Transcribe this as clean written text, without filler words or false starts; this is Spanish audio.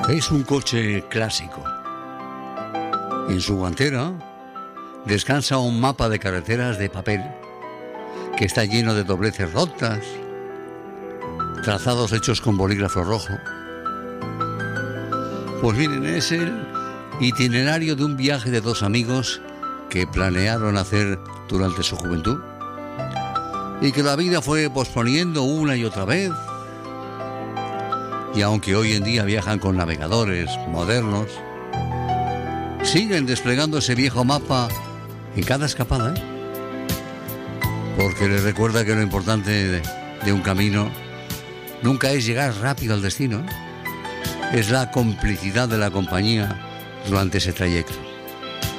Es un coche clásico. En su guantera descansa un mapa de carreteras de papel que está lleno de dobleces rotas, trazados hechos con bolígrafo rojo. Pues miren, es el itinerario de un viaje de dos amigos que planearon hacer durante su juventud y que la vida fue posponiendo una y otra vez. Y aunque hoy en día viajan con navegadores modernos, siguen desplegando ese viejo mapa en cada escapada, porque les recuerda que lo importante de un camino nunca es llegar rápido al destino, es la complicidad de la compañía durante ese trayecto.